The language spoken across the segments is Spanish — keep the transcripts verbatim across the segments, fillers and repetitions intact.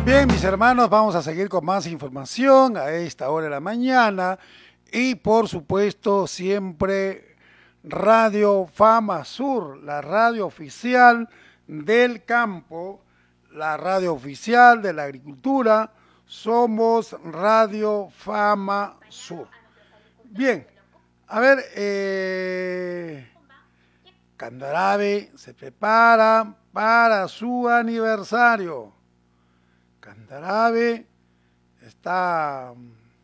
Bien, mis hermanos, vamos a seguir con más información a esta hora de la mañana y por supuesto siempre Radio Fama Sur, la radio oficial del campo, la radio oficial de la agricultura. Somos Radio Fama Sur. Bien, a ver, eh, Candarave se prepara para su aniversario. Candarave está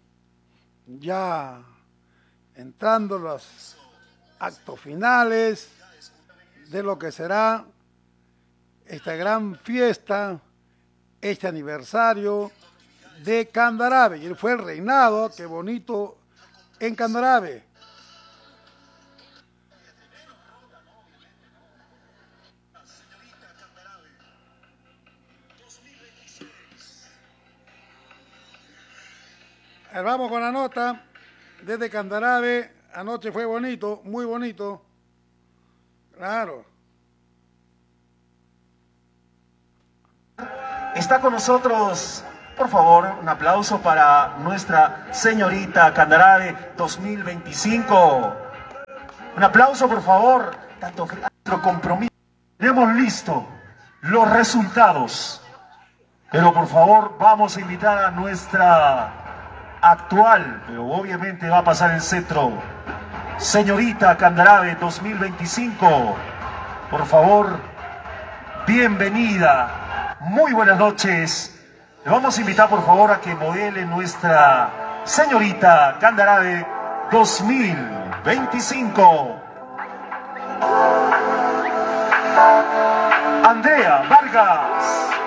ya entrando los actos finales de lo que será esta gran fiesta, este aniversario de Candarave. Y fue el reinado, qué bonito, en Candarave. Vamos con la nota desde Candarave. Anoche fue bonito, muy bonito. Claro. Está con nosotros, por favor, un aplauso para nuestra señorita Candarave dos mil veinticinco. Un aplauso, por favor, tanto nuestro compromiso. Tenemos listo los resultados, pero por favor vamos a invitar a nuestra actual, pero obviamente va a pasar el cetro, señorita Candarave dos mil veinticinco. Por favor, bienvenida, muy buenas noches. Le vamos a invitar por favor a que modele nuestra señorita Candarave dos mil veinticinco. Andrea Vargas.